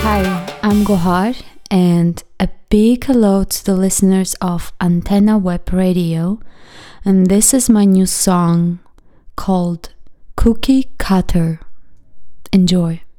Hi, I'm Gohar, and a big hello to the listeners of Antenna Web Radio. And this is my new song called Cookie Cutter. Enjoy.